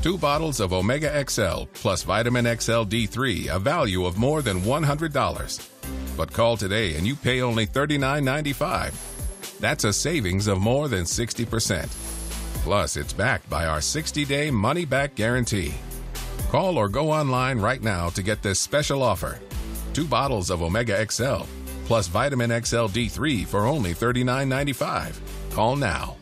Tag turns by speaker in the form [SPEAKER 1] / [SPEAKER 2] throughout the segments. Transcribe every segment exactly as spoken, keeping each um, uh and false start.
[SPEAKER 1] Two bottles of Omega X L plus Vitamin X L D three, a value of more than one hundred dollars. But call today and you pay only thirty-nine ninety-five. That's a savings of more than sixty percent. Plus, it's backed by our sixty-day money-back guarantee. Call or go online right now to get this special offer. Two bottles of Omega X L plus Vitamin X L D three for only thirty-nine ninety-five. Call now.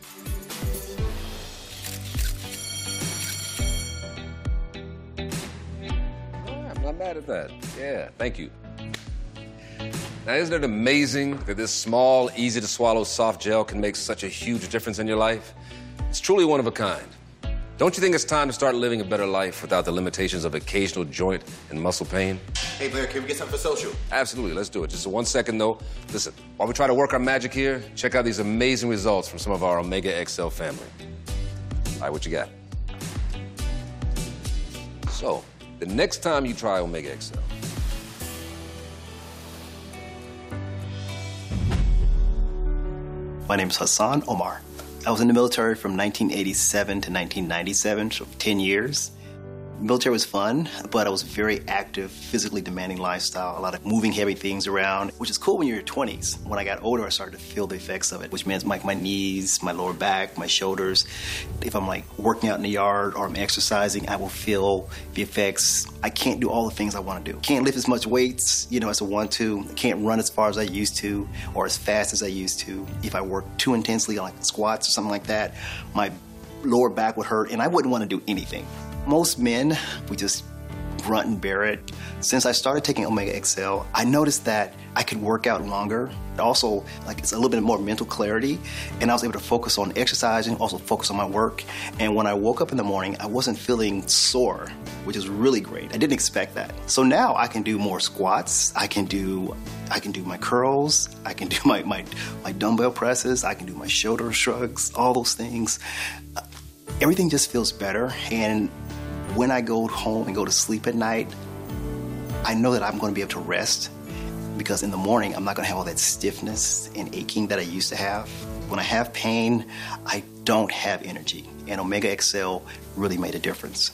[SPEAKER 2] I'm not mad at that. Yeah, thank you. Now, isn't it amazing that this small, easy-to-swallow soft gel can make such a huge difference in your life? It's truly one of a kind. Don't you think it's time to start living a better life without the limitations of occasional joint and muscle pain?
[SPEAKER 3] Hey, Blair, can we get something for social?
[SPEAKER 2] Absolutely, let's do it. Just one second, though. Listen, while we try to work our magic here, check out these amazing results from some of our Omega X L family. All right, what you got? So, the next time you try Omega X L,
[SPEAKER 4] my name is Hassan Omar. I was in the military from nineteen eighty-seven to nineteen ninety-seven, so ten years. Military was fun, but I was a very active, physically demanding lifestyle, a lot of moving heavy things around, which is cool when you're in your twenties. When I got older, I started to feel the effects of it, which means like my knees, my lower back, my shoulders. If I'm like working out in the yard or I'm exercising, I will feel the effects. I can't do all the things I want to do. Can't lift as much weights, you know, as I want to. I can't run as far as I used to or as fast as I used to. If I work too intensely on like squats or something like that, my lower back would hurt and I wouldn't want to do anything. Most men, we just grunt and bear it. Since I started taking Omega X L, I noticed that I could work out longer. Also, like it's a little bit more mental clarity, and I was able to focus on exercising, also focus on my work. And when I woke up in the morning, I wasn't feeling sore, which is really great. I didn't expect that. So now I can do more squats. I can do, I can do my curls. I can do my my, my dumbbell presses. I can do my shoulder shrugs. All those things. Everything just feels better, and when I go home and go to sleep at night, I know that I'm going to be able to rest because in the morning, I'm not going to have all that stiffness and aching that I used to have. When I have pain, I don't have energy, and Omega X L really made a difference.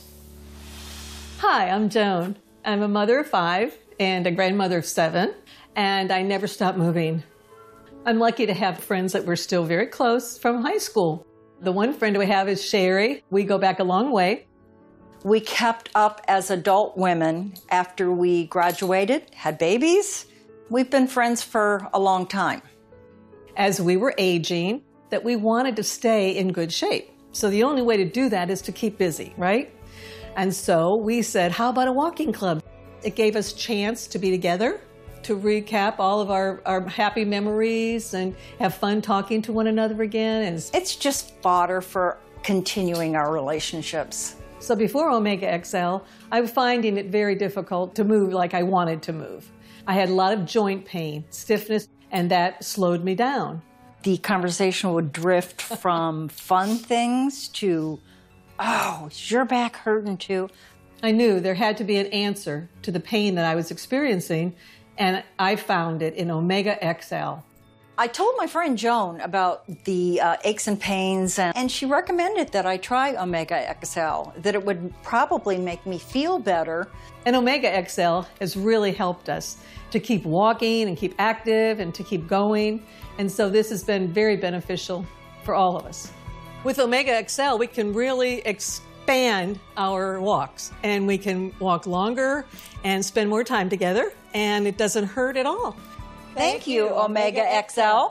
[SPEAKER 5] Hi, I'm Joan. I'm a mother of five and a grandmother of seven, and I never stop moving. I'm lucky to have friends that we're still very close from high school. The one friend we have is Sherry. We go back a long way.
[SPEAKER 6] We kept up as adult women after we graduated, had babies. We've been friends for a long time.
[SPEAKER 5] As we were aging, that we wanted to stay in good shape. So the only way to do that is to keep busy, right? And so we said, how about a walking club? It gave us a chance to be together, to recap all of our, our happy memories and have fun talking to one another again. And
[SPEAKER 6] it's just fodder for continuing our relationships.
[SPEAKER 5] So before Omega X L, I was finding it very difficult to move like I wanted to move. I had a lot of joint pain, stiffness, and that slowed me down.
[SPEAKER 6] The conversation would drift from fun things to, oh, is your back hurting too?
[SPEAKER 5] I knew there had to be an answer to the pain that I was experiencing, and I found it in Omega X L.
[SPEAKER 6] I told my friend Joan about the uh, aches and pains, and, and she recommended that I try Omega X L, that it would probably make me feel better.
[SPEAKER 5] And Omega X L has really helped us to keep walking and keep active and to keep going. And so this has been very beneficial for all of us. With Omega X L, we can really expand our walks, and we can walk longer and spend more time together, and it doesn't hurt at all.
[SPEAKER 6] Thank you, Omega X L.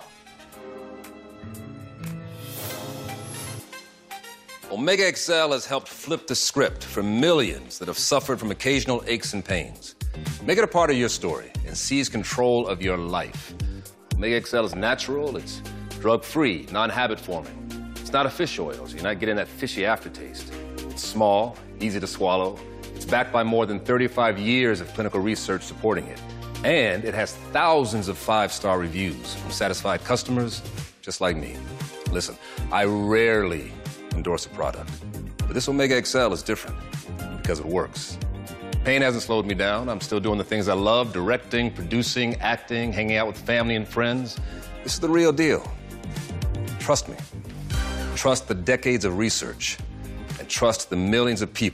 [SPEAKER 2] Omega X L has helped flip the script for millions that have suffered from occasional aches and pains. Make it a part of your story and seize control of your life. Omega X L is natural, it's drug-free, non-habit forming. It's not a fish oil, so you're not getting that fishy aftertaste. It's small, easy to swallow. It's backed by more than thirty-five years of clinical research supporting it. And it has thousands of five-star reviews from satisfied customers just like me. Listen, I rarely endorse a product, but this Omega X L is different because it works. Pain hasn't slowed me down. I'm still doing the things I love, directing, producing, acting, hanging out with family and friends. This is the real deal. Trust me. Trust the decades of research and trust the millions of people